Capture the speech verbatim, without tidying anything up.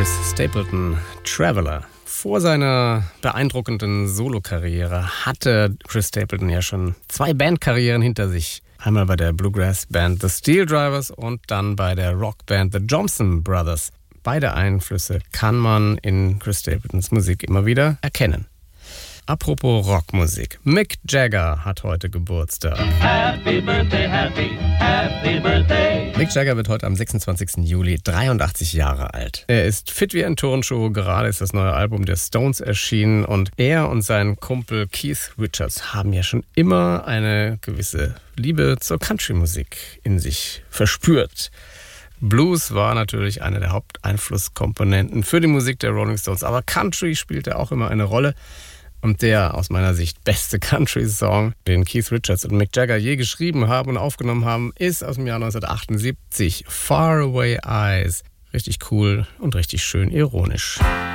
Chris Stapleton, Traveler. Vor seiner beeindruckenden Solokarriere hatte Chris Stapleton ja schon zwei Bandkarrieren hinter sich. Einmal bei der Bluegrass-Band The Steel Drivers und dann bei der Rockband The Johnson Brothers. Beide Einflüsse kann man in Chris Stapletons Musik immer wieder erkennen. Apropos Rockmusik. Mick Jagger hat heute Geburtstag. Happy Birthday, happy, happy Birthday. Mick Jagger wird heute am sechsundzwanzigsten Juli dreiundachtzig Jahre alt. Er ist fit wie ein Turnschuh. Gerade ist das neue Album der Stones erschienen und er und sein Kumpel Keith Richards haben ja schon immer eine gewisse Liebe zur Country-Musik in sich verspürt. Blues war natürlich eine der Haupteinflusskomponenten für die Musik der Rolling Stones, aber Country spielte auch immer eine Rolle. Und der aus meiner Sicht beste Country-Song, den Keith Richards und Mick Jagger je geschrieben haben und aufgenommen haben, ist aus dem Jahr neunzehnhundertachtundsiebzig, Faraway Eyes. Richtig cool und richtig schön ironisch.